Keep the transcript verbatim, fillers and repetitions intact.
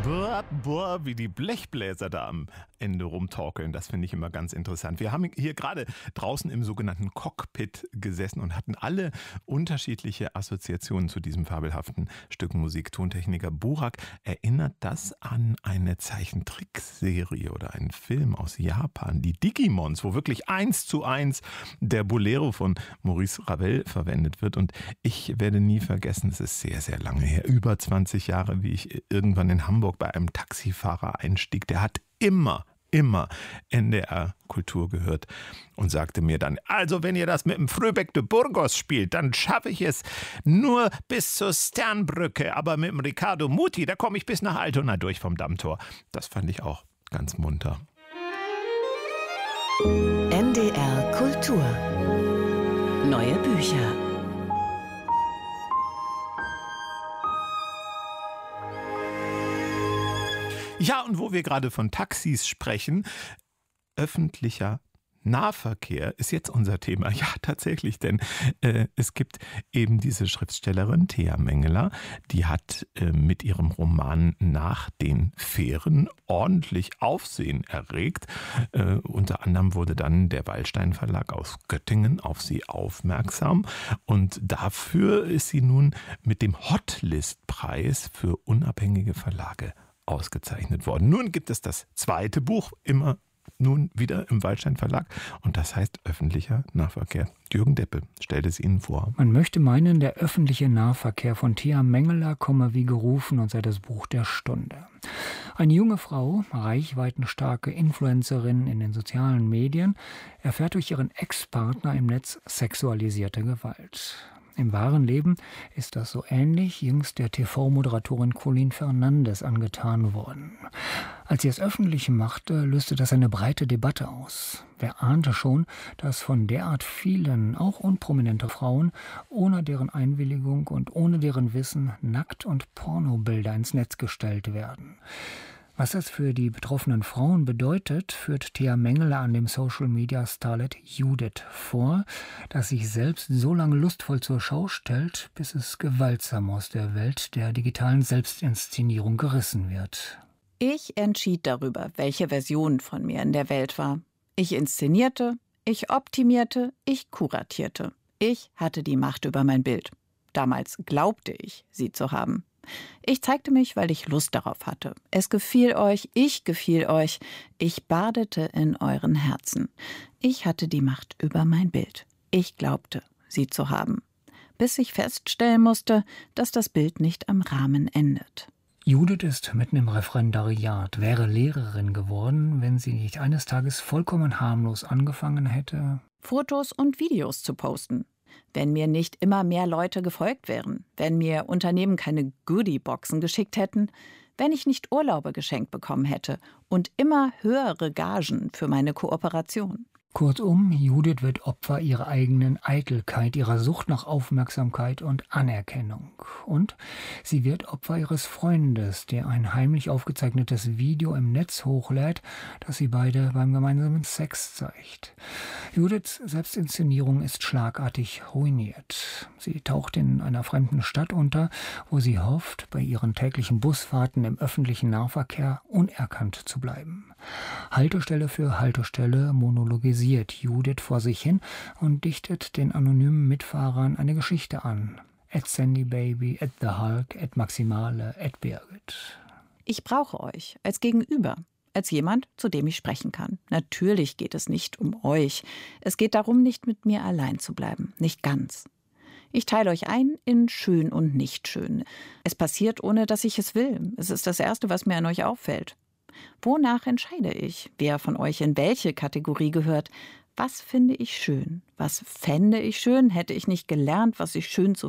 Boah, boah, wie die Blechbläser da am Ende rumtorkeln. Das finde ich immer ganz interessant. Wir haben hier gerade draußen im sogenannten Cockpit gesessen und hatten alle unterschiedliche Assoziationen zu diesem fabelhaften Stück Musik. Tontechniker Burak, erinnert das an eine Zeichentrickserie oder einen Film aus Japan, die Digimons, wo wirklich eins zu eins der Bolero von Maurice Ravel verwendet wird. Und ich werde nie vergessen, es ist sehr, sehr lange her, über zwanzig Jahre, wie ich irgendwann in Hamburg bei einem Taxifahrer einstieg. Der hat immer, immer N D R Kultur gehört und sagte mir dann, also wenn ihr das mit dem Fröbeck de Burgos spielt, dann schaffe ich es nur bis zur Sternbrücke, aber mit dem Riccardo Muti, da komme ich bis nach Altona durch vom Dammtor. Das fand ich auch ganz munter. N D R Kultur. Neue Bücher. Ja, und wo wir gerade von Taxis sprechen, öffentlicher Nahverkehr ist jetzt unser Thema. Ja, tatsächlich, denn äh, es gibt eben diese Schriftstellerin Thea Mengeler, die hat äh, mit ihrem Roman Nach den Fähren ordentlich Aufsehen erregt. Äh, unter anderem wurde dann der Wallstein Verlag aus Göttingen auf sie aufmerksam und dafür ist sie nun mit dem Hotlist-Preis für unabhängige Verlage ausgezeichnet worden. Nun gibt es das zweite Buch, immer nun wieder im Wallstein Verlag und das heißt öffentlicher Nahverkehr. Jürgen Deppe stellt es Ihnen vor. Man möchte meinen, der öffentliche Nahverkehr von Thea Mengeler komme wie gerufen und sei das Buch der Stunde. Eine junge Frau, reichweitenstarke Influencerin in den sozialen Medien, erfährt durch ihren Ex-Partner im Netz sexualisierte Gewalt. Im wahren Leben ist das so ähnlich jüngst der T V-Moderatorin Colleen Fernandes angetan worden. Als sie es öffentlich machte, löste das eine breite Debatte aus. Wer ahnte schon, dass von derart vielen, auch unprominente Frauen, ohne deren Einwilligung und ohne deren Wissen Nackt- und Pornobilder ins Netz gestellt werden. Was das für die betroffenen Frauen bedeutet, führt Thea Mengeler an dem Social-Media-Starlet Judith vor, das sich selbst so lange lustvoll zur Schau stellt, bis es gewaltsam aus der Welt der digitalen Selbstinszenierung gerissen wird. Ich entschied darüber, welche Version von mir in der Welt war. Ich inszenierte, ich optimierte, ich kuratierte. Ich hatte die Macht über mein Bild. Damals glaubte ich, sie zu haben. Ich zeigte mich, weil ich Lust darauf hatte. Es gefiel euch, ich gefiel euch. Ich badete in euren Herzen. Ich hatte die Macht über mein Bild. Ich glaubte, sie zu haben. Bis ich feststellen musste, dass das Bild nicht am Rahmen endet. Judith ist mitten im Referendariat, wäre Lehrerin geworden, wenn sie nicht eines Tages vollkommen harmlos angefangen hätte, Fotos und Videos zu posten. Wenn mir nicht immer mehr Leute gefolgt wären, wenn mir Unternehmen keine Goodie-Boxen geschickt hätten, wenn ich nicht Urlaube geschenkt bekommen hätte und immer höhere Gagen für meine Kooperation. Kurzum, Judith wird Opfer ihrer eigenen Eitelkeit, ihrer Sucht nach Aufmerksamkeit und Anerkennung. Und sie wird Opfer ihres Freundes, der ein heimlich aufgezeichnetes Video im Netz hochlädt, das sie beide beim gemeinsamen Sex zeigt. Judiths Selbstinszenierung ist schlagartig ruiniert. Sie taucht in einer fremden Stadt unter, wo sie hofft, bei ihren täglichen Busfahrten im öffentlichen Nahverkehr unerkannt zu bleiben. Haltestelle für Haltestelle monologisiert Judith vor sich hin und dichtet den anonymen Mitfahrern eine Geschichte an. At Sandy Baby, at The Hulk, at Maximale, at Birgit. Ich brauche euch als Gegenüber, als jemand, zu dem ich sprechen kann. Natürlich geht es nicht um euch. Es geht darum, nicht mit mir allein zu bleiben. Nicht ganz. Ich teile euch ein in schön und nicht schön. Es passiert, ohne dass ich es will. Es ist das Erste, was mir an euch auffällt. Wonach entscheide ich, wer von euch in welche Kategorie gehört? Was finde ich schön? Was fände ich schön? Hätte ich nicht gelernt, was ich schön zu